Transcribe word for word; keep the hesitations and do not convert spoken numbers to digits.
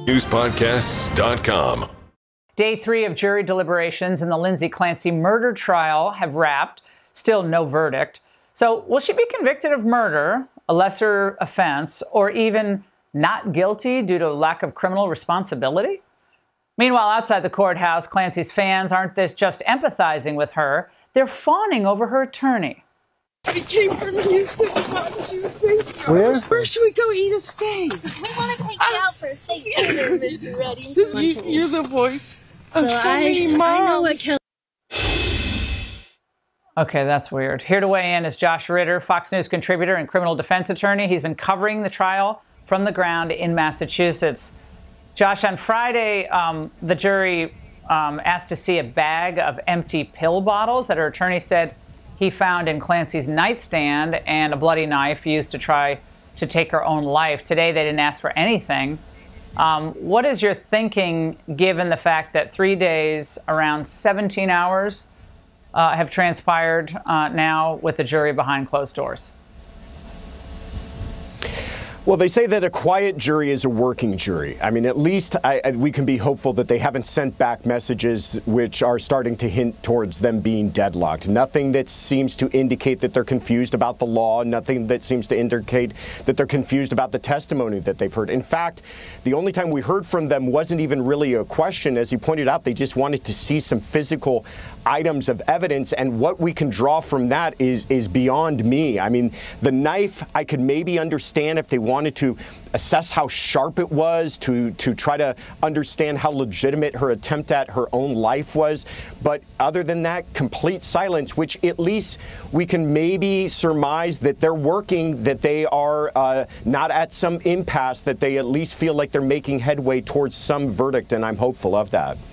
news podcasts dot com. Day three of jury deliberations in the Lindsay Clancy murder trial have wrapped. Still no verdict. So will she be convicted of murder, a lesser offense, or even not guilty due to lack of criminal responsibility? Meanwhile, outside the courthouse, Clancy's fans aren't this just empathizing with her. They're fawning over her attorney. We came from Houston to watch you. Thank you. Where? Where should we go eat a steak? We want to take you out for a steak dinner, Mister Reddy. You, you're the voice So of so I, many moms. I know what Kelly. Okay, that's weird. Here to weigh in is Josh Ritter, Fox News contributor and criminal defense attorney. He's been covering the trial from the ground in Massachusetts. Josh, on Friday, um, the jury um, asked to see a bag of empty pill bottles that her attorney said he found in Clancy's nightstand and a bloody knife used to try to take her own life. Today, they didn't ask for anything. Um, what is your thinking, given the fact that three days, around seventeen hours, uh, have transpired uh, now with the jury behind closed doors? Well, they say that a quiet jury is a working jury. I mean, at least I, I, we can be hopeful that they haven't sent back messages which are starting to hint towards them being deadlocked. Nothing that seems to indicate that they're confused about the law. Nothing that seems to indicate that they're confused about the testimony that they've heard. In fact, the only time we heard from them wasn't even really a question. As you pointed out, they just wanted to see some physical items of evidence. And what we can draw from that is, is beyond me. I mean, the knife, I could maybe understand if they wanted to assess how sharp it was, to to try to understand how legitimate her attempt at her own life was. But other than that, complete silence, which at least we can maybe surmise that they're working, that they are uh, not at some impasse, that they at least feel like they're making headway towards some verdict, and I'm hopeful of that.